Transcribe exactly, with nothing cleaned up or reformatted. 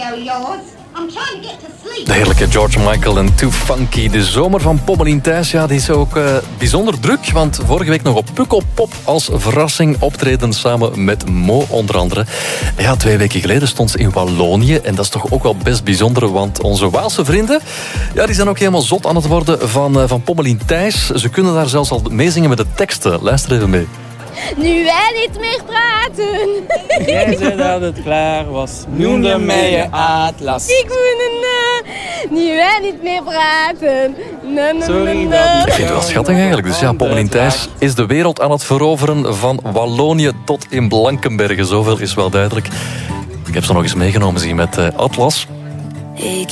De heerlijke George Michael en Too Funky. De zomer van Pommelien Thijs, ja, die is ook uh, bijzonder druk. Want vorige week nog op Pukkelpop als verrassing optreden samen met Mo onder andere. En ja, twee weken geleden stond ze in Wallonië. En dat is toch ook wel best bijzonder, want onze Waalse vrienden, ja, die zijn ook helemaal zot aan het worden van, uh, van Pommelien Thijs. Ze kunnen daar zelfs al meezingen met de teksten. Luister even mee. Nu wij niet meer praten. Jij zei dat het klaar was. Noemde mij je Atlas. Ik moet een uh, nu wij niet meer praten. Na, na, Sorry, na, na. dat Ik vind het wel schattig eigenlijk. Dus ja, Pommelien Thijs is de wereld aan het veroveren van Wallonië tot in Blankenberge. Zoveel is wel duidelijk. Ik heb ze nog eens meegenomen zien met uh, Atlas.